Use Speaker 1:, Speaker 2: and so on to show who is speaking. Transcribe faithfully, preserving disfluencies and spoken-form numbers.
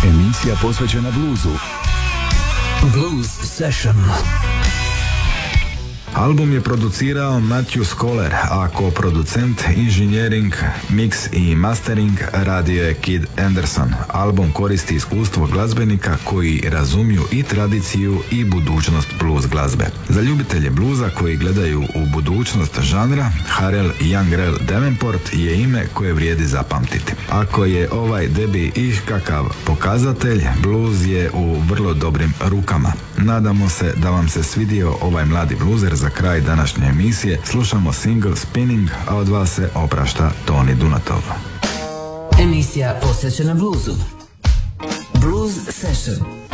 Speaker 1: Emisija posvećena bluzu.
Speaker 2: Blues Session.
Speaker 3: Album je producirao Matthew Scholar, a ko-producent, inženjering, mix i mastering radio je Kid Anderson. Album koristi iskustvo glazbenika koji razumiju i tradiciju i budućnost blues glazbe. Za ljubitelje bluza koji gledaju u budućnost žanra, Harel Youngrel Davenport je ime koje vrijedi zapamtiti. Ako je ovaj debi ih kakav pokazatelj, blues je u vrlo dobrim rukama. Nadamo se da vam se svidio ovaj mladi bluzer. Za kraj današnje emisije slušamo single Spinning, a od vas se oprašta Toni Dunatov.
Speaker 2: Emisija posvećena bluzu. Blues Session.